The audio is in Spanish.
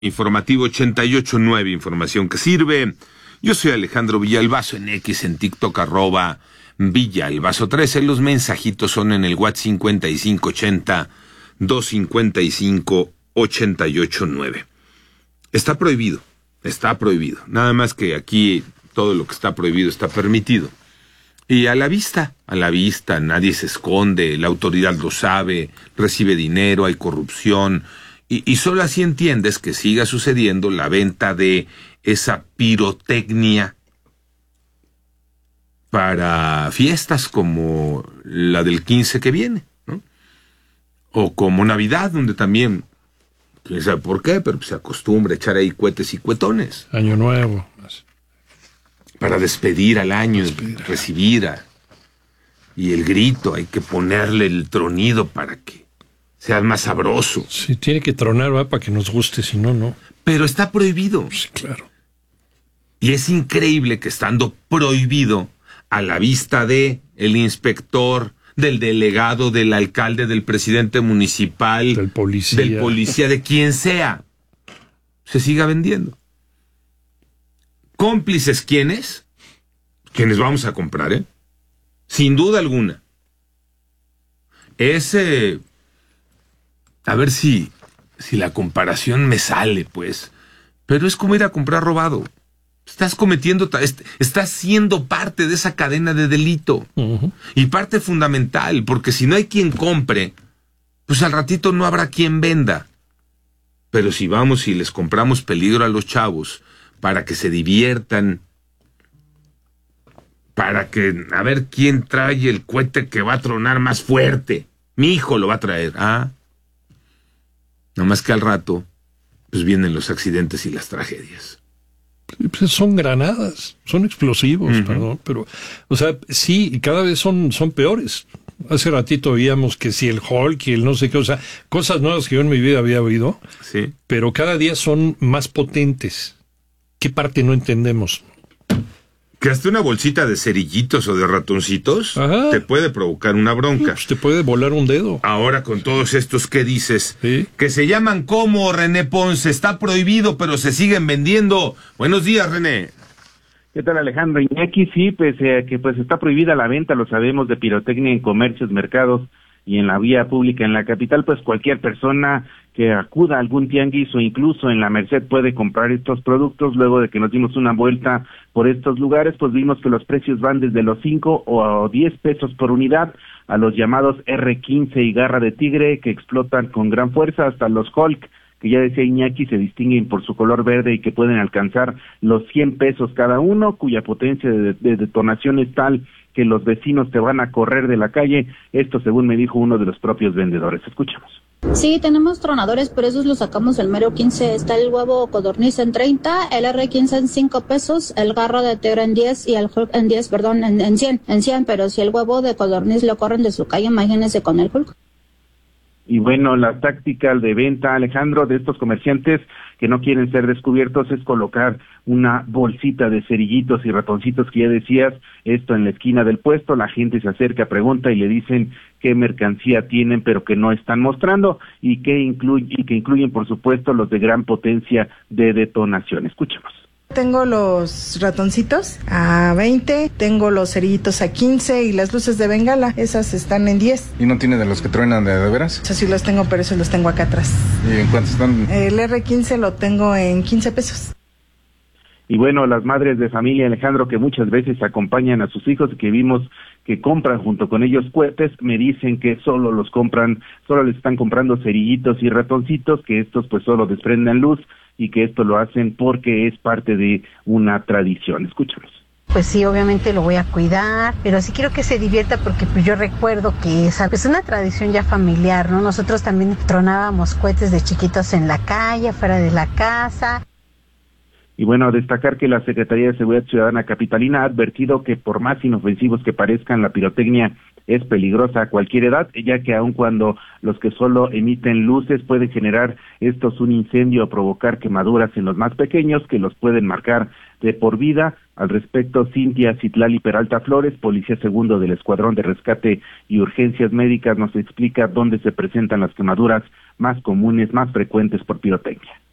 Informativo 88.9, información que sirve. Yo soy Alejandro Villalbazo, en X, en TikTok, @Villalbazo13. Los mensajitos son en el WhatsApp 5580-255-889. Está prohibido. Nada más que aquí todo lo que está prohibido está permitido. Y a la vista, nadie se esconde, la autoridad lo sabe, recibe dinero, hay corrupción. Y solo así entiendes que siga sucediendo la venta de esa pirotecnia para fiestas como la del 15 que viene, ¿no? O como Navidad, donde también, quién sabe por qué, pero se acostumbra a echar ahí cohetes y cuetones. Año Nuevo. Para despedir al año, recibir y el grito, hay que ponerle el tronido para que sea más sabroso. Sí, tiene que tronar, ¿va? Para que nos guste, si no, no. Pero está prohibido. Sí, claro. Y es increíble que estando prohibido a la vista de el inspector, del delegado, del alcalde, del presidente municipal, del policía, de quien sea, se siga vendiendo. ¿Cómplices quiénes? Quienes vamos a comprar, ¿eh? Sin duda alguna. A ver si la comparación me sale, pues. Pero es como ir a comprar robado. Estás siendo parte de esa cadena de delito. Uh-huh. Y parte fundamental, porque si no hay quien compre, pues al ratito no habrá quien venda. Pero si vamos y les compramos peligro a los chavos para que se diviertan, para que a ver quién trae el cohete que va a tronar más fuerte. Mi hijo lo va a traer. Nomás que al rato, pues vienen los accidentes y las tragedias. Pues son granadas, son explosivos, uh-huh. Perdón, pero, o sea, sí, cada vez son peores. Hace ratito oíamos que si el Hulk y el no sé qué, o sea, cosas nuevas que yo en mi vida había oído, sí. Pero cada día son más potentes. ¿Qué parte no entendemos? Que hasta una bolsita de cerillitos o de ratoncitos, ajá, te puede provocar una bronca. Pues te puede volar un dedo. Ahora con todos estos que dices, ¿sí? Que se llaman como René Ponce, está prohibido pero se siguen vendiendo. Buenos días, René. ¿Qué tal, Alejandro? Iñaki, sí, que está prohibida la venta, lo sabemos, de pirotecnia en comercios, mercados y en la vía pública en la capital, pues cualquier persona que acuda a algún tianguis o incluso en la Merced puede comprar estos productos. Luego de que nos dimos una vuelta por estos lugares, pues vimos que los precios van desde los 5 o 10 pesos por unidad a los llamados R15 y garra de tigre que explotan con gran fuerza, hasta los Hulk, que ya decía Iñaki, se distinguen por su color verde y que pueden alcanzar los 100 pesos cada uno, cuya potencia de detonación es tal que los vecinos te van a correr de la calle. Esto según me dijo uno de los propios vendedores. Escuchamos. Sí, tenemos tronadores, pero esos los sacamos el mero 15. Está el huevo codorniz en 30, el R15 en 5 pesos, el garro de tigre en 10 y el Hulk en 10, perdón, en 100, pero si el huevo de codorniz lo corren de su calle, imagínense con el Hulk. Y bueno, la táctica de venta, Alejandro, de estos comerciantes que no quieren ser descubiertos es colocar una bolsita de cerillitos y ratoncitos que ya decías, esto en la esquina del puesto, la gente se acerca, pregunta y le dicen qué mercancía tienen pero que no están mostrando y que incluyen por supuesto los de gran potencia de detonación. Escuchemos. Tengo los ratoncitos a 20, tengo los cerillitos a 15 y las luces de bengala, esas están en 10. ¿Y no tiene de los que truenan de veras? Eso sí los tengo, pero esos los tengo acá atrás. ¿Y en cuánto están? El R15 lo tengo en 15 pesos. Y bueno, las madres de familia, Alejandro, que muchas veces acompañan a sus hijos y que vimos que compran junto con ellos cohetes, me dicen que solo les están comprando cerillitos y ratoncitos, que estos pues solo desprenden luz y que esto lo hacen porque es parte de una tradición. Escúchalos. Pues sí, obviamente lo voy a cuidar, pero sí quiero que se divierta porque pues yo recuerdo que es una tradición ya familiar, ¿no? Nosotros también tronábamos cohetes de chiquitos en la calle, fuera de la casa. Y bueno, destacar que la Secretaría de Seguridad Ciudadana capitalina ha advertido que por más inofensivos que parezcan, la pirotecnia es peligrosa a cualquier edad, ya que aun cuando los que solo emiten luces pueden generar un incendio o provocar quemaduras en los más pequeños que los pueden marcar de por vida. Al respecto, Cintia Citlali Peralta Flores, policía segundo del Escuadrón de Rescate y Urgencias Médicas, nos explica dónde se presentan las quemaduras más comunes, más frecuentes por pirotecnia.